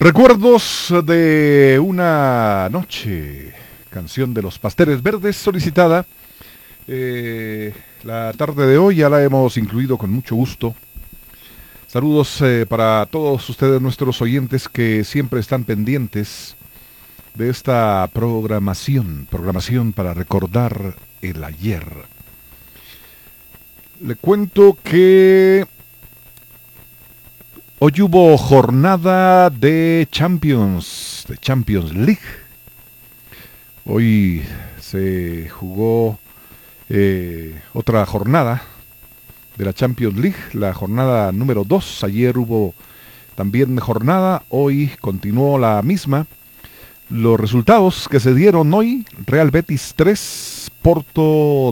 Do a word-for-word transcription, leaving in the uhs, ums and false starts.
Recuerdos de una noche, canción de los Pasteles Verdes, solicitada eh, la tarde de hoy, ya la hemos incluido con mucho gusto. Saludos eh, para todos ustedes, nuestros oyentes que siempre están pendientes de esta programación, programación para recordar el ayer. Le cuento que hoy hubo jornada de Champions, de Champions League. Hoy se jugó eh, otra jornada de la Champions League, la jornada número dos. Ayer hubo también jornada, hoy continuó la misma. Los resultados que se dieron hoy: Real Betis tres, Porto